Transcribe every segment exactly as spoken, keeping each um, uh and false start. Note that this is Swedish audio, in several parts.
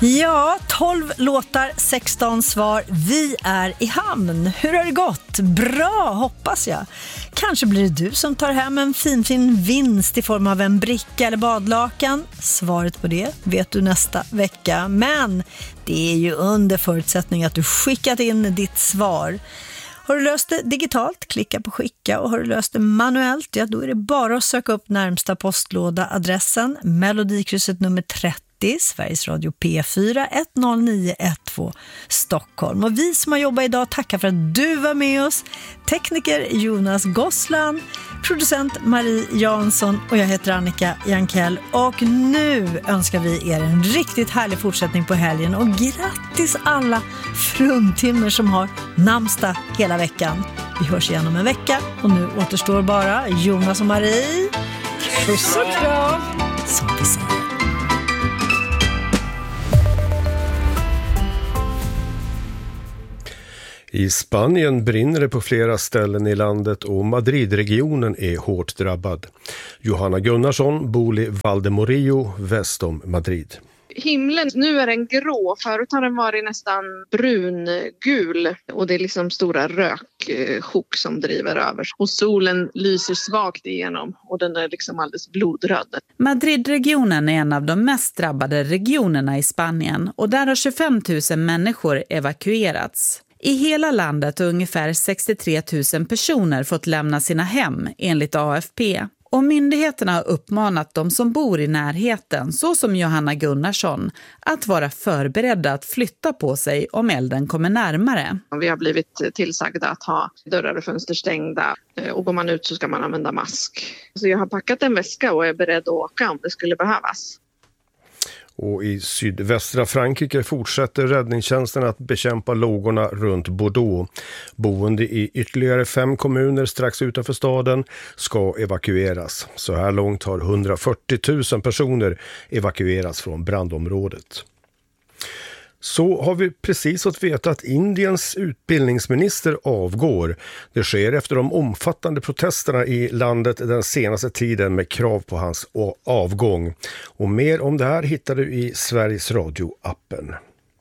Ja, tolv låtar, sexton svar. Vi är i hamn. Hur har det gått? Bra, hoppas jag. Kanske blir det du som tar hem en fin, fin vinst i form av en bricka eller badlakan. Svaret på det vet du nästa vecka. Men det är ju under förutsättning att du skickat in ditt svar. Har du löst det digitalt, klicka på skicka, och har du löst det manuellt, ja då är det bara att söka upp närmsta postlåda adressen, melodikrysset nummer trettio, Sveriges Radio P fyra ett noll nio ett två Stockholm. Och vi som har jobbat idag tackar för att du var med oss. Tekniker Jonas Gosslan, producent Marie Jansson och jag heter Annika Jankell. Och nu önskar vi er en riktigt härlig fortsättning på helgen och grattis alla fruntimmer som har namnsdag hela veckan. Vi hörs igen om en vecka och nu återstår bara Jonas och Marie. Puss och kram, som vi säger. I Spanien brinner det på flera ställen i landet och Madridregionen är hårt drabbad. Johanna Gunnarsson bor i Valdemorillo väst om Madrid. Himlen, nu är den grå. Förut har den varit nästan brungul och det är liksom stora röksjok som driver över. Och solen lyser svagt igenom och den är liksom alldeles blodröd. Madridregionen är en av de mest drabbade regionerna i Spanien och där har tjugofem tusen människor evakuerats. I hela landet har ungefär sextiotre tusen personer fått lämna sina hem enligt A F P. Och myndigheterna har uppmanat de som bor i närheten, så som Johanna Gunnarsson, att vara förberedda att flytta på sig om elden kommer närmare. Vi har blivit tillsagda att ha dörrar och fönster stängda och går man ut så ska man använda mask. Så jag har packat en väska och är beredd att åka om det skulle behövas. Och i sydvästra Frankrike fortsätter räddningstjänsten att bekämpa lågorna runt Bordeaux. Boende i ytterligare fem kommuner strax utanför staden ska evakueras. Så här långt har hundrafyrtio tusen personer evakuerats från brandområdet. Så har vi precis fått veta att Indiens utbildningsminister avgår. Det sker efter de omfattande protesterna i landet den senaste tiden med krav på hans avgång. Och mer om det här hittar du i Sveriges Radio-appen.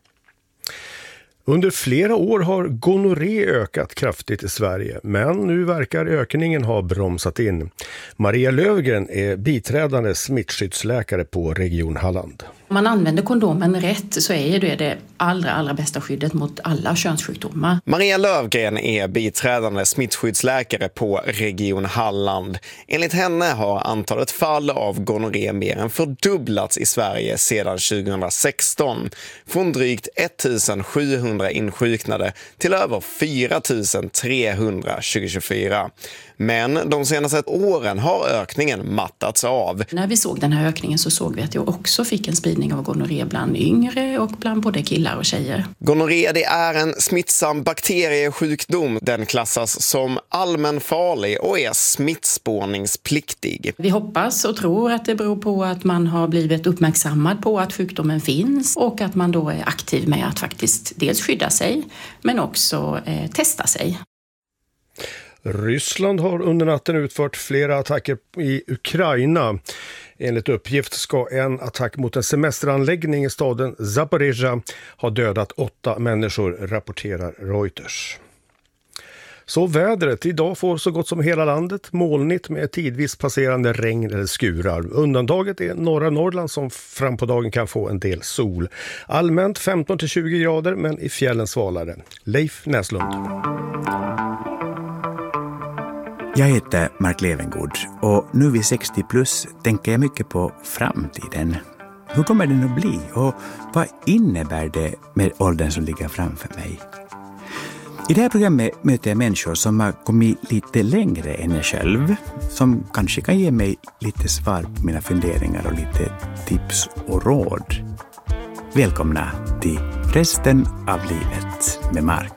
Under flera år har gonorré ökat kraftigt i Sverige, men nu verkar ökningen ha bromsat in. Maria Lövgren är biträdande smittskyddsläkare på Region Halland. Om man använder kondomen rätt så är det det allra, allra bästa skyddet mot alla könssjukdomar. Maria Lövgren är biträdande smittskyddsläkare på Region Halland. Enligt henne har antalet fall av gonorré mer än fördubblats i Sverige sedan tjugohundrasexton. Från drygt ettusen sjuhundra insjuknade till över fyra tusen trehundra tjugohundratjugofyra. Men de senaste åren har ökningen mattats av. När vi såg den här ökningen så såg vi att jag också fick en spridning av gonorré bland yngre och bland både killar och tjejer. Gonorré, det är en smittsam bakteriesjukdom. Den klassas som allmänfarlig och är smittspårningspliktig. Vi hoppas och tror att det beror på att man har blivit uppmärksammad på att sjukdomen finns och att man då är aktiv med att faktiskt dels skydda sig men också eh, testa sig. Ryssland har under natten utfört flera attacker i Ukraina. Enligt uppgift ska en attack mot en semesteranläggning i staden Zaporizjzja ha dödat åtta människor, rapporterar Reuters. Så vädret. Idag får så gott som hela landet molnigt med tidvis passerande regn eller skurar. Undantaget är norra Norrland som fram på dagen kan få en del sol. Allmänt femton till tjugo grader, men i fjällen svalare. Leif Näslund. Jag heter Mark Levengood och nu vid sextio plus tänker jag mycket på framtiden. Hur kommer den att bli och vad innebär det med åldern som ligger framför mig? I det här programmet möter jag människor som har kommit lite längre än jag själv, som kanske kan ge mig lite svar på mina funderingar och lite tips och råd. Välkomna till Resten av livet med Mark.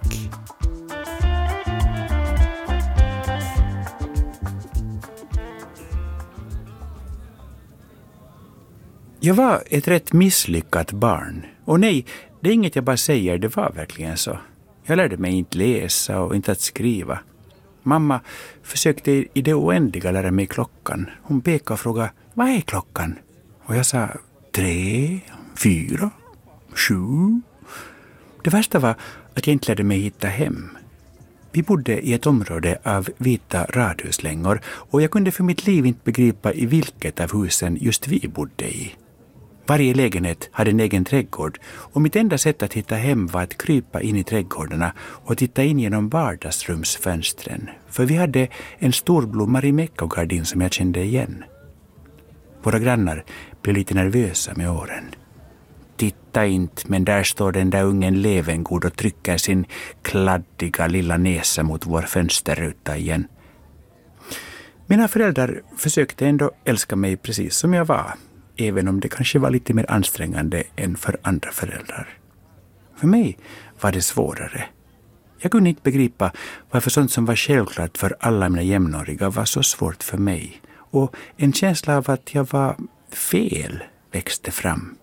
Jag var ett rätt misslyckat barn. Och nej, det är inget jag bara säger, det var verkligen så. Jag lärde mig inte läsa och inte att skriva. Mamma försökte i det oändliga lära mig klockan. Hon pekade och frågade, vad är klockan? Och jag sa, tre, fyra. Sju. Det värsta var att jag inte lärde mig hitta hem. Vi bodde i ett område av vita radhuslängor och jag kunde för mitt liv inte begripa i vilket av husen just vi bodde i. Varje lägenhet hade en egen trädgård och mitt enda sätt att hitta hem var att krypa in i trädgårdarna och titta in genom vardagsrumsfönstren. För vi hade en stor blå Marimekko-gardin som jag kände igen. Våra grannar blev lite nervösa med åren. Titta inte, men där står den där ungen Levengård och trycker sin kladdiga lilla näsa mot vår fönsterruta igen. Mina föräldrar försökte ändå älska mig precis som jag var, även om det kanske var lite mer ansträngande än för andra föräldrar. För mig var det svårare. Jag kunde inte begripa varför sånt som var självklart för alla mina jämnåriga var så svårt för mig. Och en känsla av att jag var fel växte fram.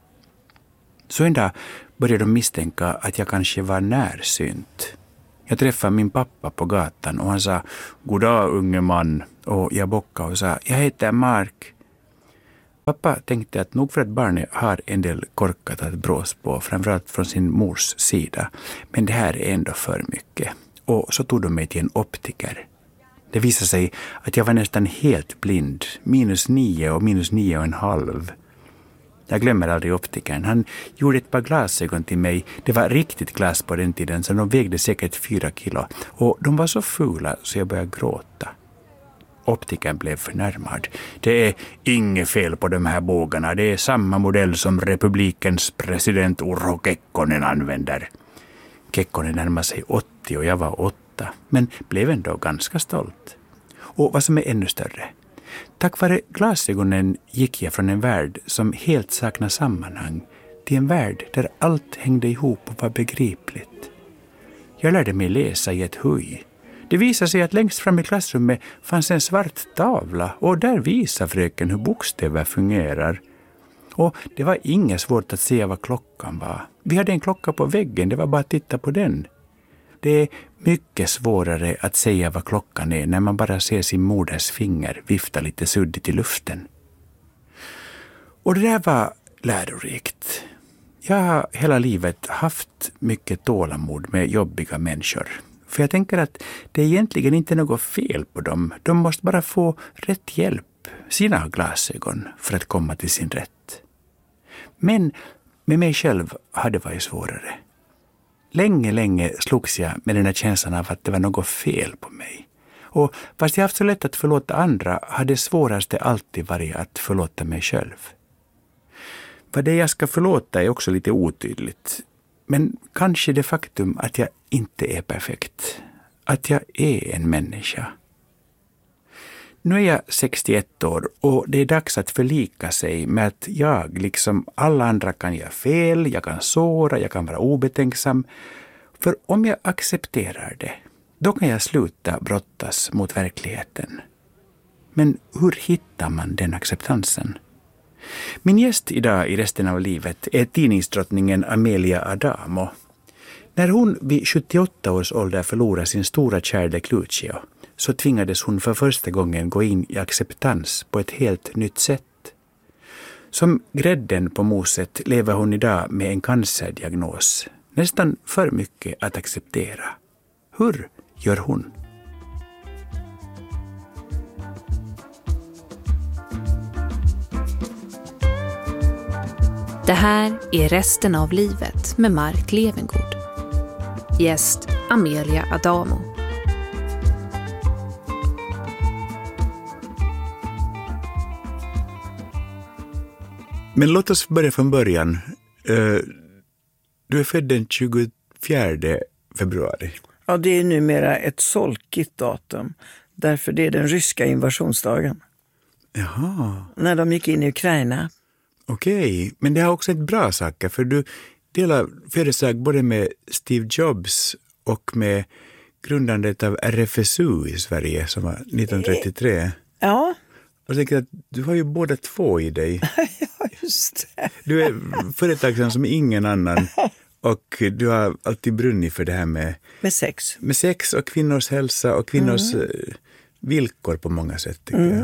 Så en dag började de misstänka att jag kanske var närsynt. Jag träffade min pappa på gatan och han sa "Goddag unge man" och jag bockade och sa "Jag heter Mark". Pappa tänkte att nog för att barnet har en del korkat att brås på, framförallt från sin mors sida. Men det här är ändå för mycket. Och så tog de mig till en optiker. Det visade sig att jag var nästan helt blind, minus nio och minus nio och en halv. Jag glömmer aldrig optikern. Han gjorde ett par glasögon till mig. Det var riktigt glas på den tiden så de vägde säkert fyra kilo. Och de var så fula så jag började gråta. Optikern blev förnärmad. Det är inget fel på de här bågarna. Det är samma modell som republikens president Urho Kekkonen använder. Kekkonen närmade sig åttio och jag var åtta. Men blev ändå ganska stolt. Och vad som är ännu större. Tack vare glasögonen gick jag från en värld som helt saknar sammanhang till en värld där allt hängde ihop och var begripligt. Jag lärde mig läsa i ett huj. Det visade sig att längst fram i klassrummet fanns en svart tavla och där visade fröken hur bokstäver fungerar. Och det var inget svårt att se vad klockan var. Vi hade en klocka på väggen, det var bara att titta på den. Det är mycket svårare att säga vad klockan är när man bara ser sin moders finger vifta lite suddigt i luften. Och det där var lärorikt. Jag har hela livet haft mycket tålamod med jobbiga människor. För jag tänker att det är egentligen inte något fel på dem. De måste bara få rätt hjälp, sina glasögon, för att komma till sin rätt. Men med mig själv hade det varit svårare. Länge, länge slogs jag med den här känslan av att det var något fel på mig. Och fast jag haft så lätt att förlåta andra hade det svåraste alltid varit att förlåta mig själv. Vad det jag ska förlåta är också lite otydligt. Men kanske det faktum att jag inte är perfekt. Att jag är en människa. Nu är jag sextioett år och det är dags att förlika sig med att jag, liksom alla andra, kan göra fel, jag kan såra, jag kan vara obetänksam. För om jag accepterar det, då kan jag sluta brottas mot verkligheten. Men hur hittar man den acceptansen? Min gäst idag i resten av livet är tidningsdrottningen Amelia Adamo. När hon vid sjuttioåtta års ålder förlorade sin stora kärlek Lucio så tvingades hon för första gången gå in i acceptans på ett helt nytt sätt. Som grädden på moset lever hon idag med en cancerdiagnos. Nästan för mycket att acceptera. Hur gör hon? Det här är Resten av livet med Mark Levengood. Gäst Amelia Adamo. Men låt oss börja från början. Du är född den tjugofjärde februari. Ja, det är numera ett solkigt datum. Därför det är den ryska invasionsdagen. Jaha. När de gick in i Ukraina. Okej, men det har också ett bra saker. För du delar födelsedag både med Steve Jobs och med grundandet av R F S U i Sverige som var nittonhundratrettiotre. Ja. Och jag tänker att du har ju båda två i dig. Ja, just det. Du är företagsam som ingen annan. Och du har alltid brunnit för det här med... Med sex. Med sex och kvinnors hälsa och kvinnors mm. villkor på många sätt, tycker mm. jag.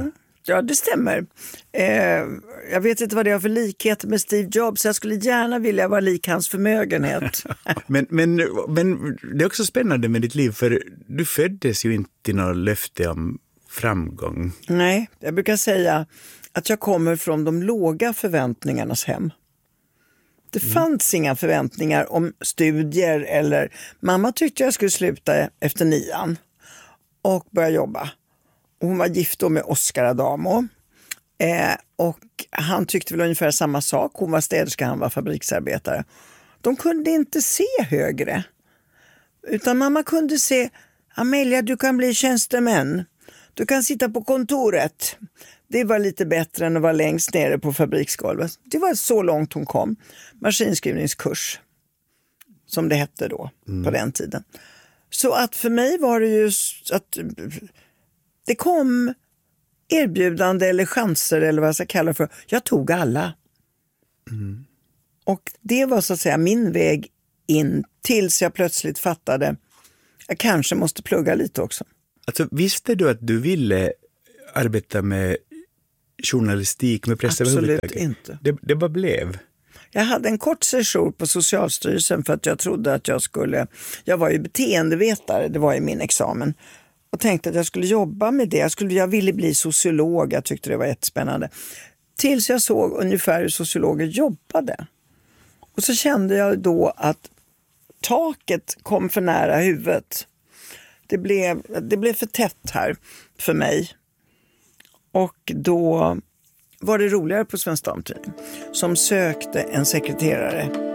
Ja, det stämmer. Eh, jag vet inte vad det har för likhet med Steve Jobs. Jag skulle gärna vilja vara lik hans förmögenhet. men, men, men det är också spännande med ditt liv, för du föddes ju inte till något löfte om framgång. Nej, jag brukar säga att jag kommer från de låga förväntningarnas hem. Det mm. fanns inga förväntningar om studier eller... Mamma tyckte jag skulle sluta efter nian och börja jobba. Hon var gift då med Oscar Adamo. Eh, och han tyckte väl ungefär samma sak. Hon var städerska, han var fabriksarbetare. De kunde inte se högre. Utan mamma kunde se, Amelia, du kan bli tjänsteman. Du kan sitta på kontoret. Det var lite bättre än att vara längst nere på fabriksgolvet. Det var så långt hon kom. Maskinskrivningskurs, som det hette då mm. på den tiden. Så att för mig var det ju att det kom erbjudande eller chanser eller vad jag ska kalla för. Jag tog alla. Mm. Och det var så att säga min väg in tills jag plötsligt fattade jag kanske måste plugga lite också. Alltså, visste du att du ville arbeta med journalistik, med press? Absolut inte. Det, det bara blev. Jag hade en kort session på Socialstyrelsen för att jag trodde att jag skulle, jag var ju beteendevetare, det var i min examen, och tänkte att jag skulle jobba med det. Jag, skulle, jag ville bli sociolog, jag tyckte det var jättespännande. Tills jag såg ungefär hur sociologer jobbade. Och så kände jag då att taket kom för nära huvudet. Det blev, det blev för tätt här för mig. Och då var det roligare på Svensk Damtidning som sökte en sekreterare